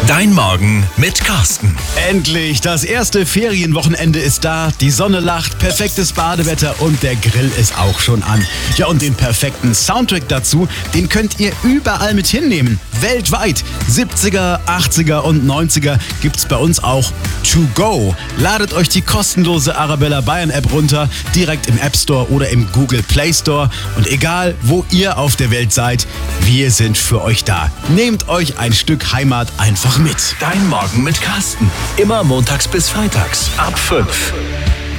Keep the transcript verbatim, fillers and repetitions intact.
Dein Morgen mit Carsten. Endlich, das erste Ferienwochenende ist da, die Sonne lacht, perfektes Badewetter und der Grill ist auch schon an. Ja, und den perfekten Soundtrack dazu, den könnt ihr überall mit hinnehmen. Weltweit. siebziger, achtziger und neunziger gibt's bei uns auch to go. Ladet euch die kostenlose Arabella Bayern App runter, direkt im App Store oder im Google Play Store. Und egal, wo ihr auf der Welt seid, wir sind für euch da. Nehmt euch ein Stück Heimat einfach mit. Dein Morgen mit Carsten. Immer montags bis freitags ab fünf.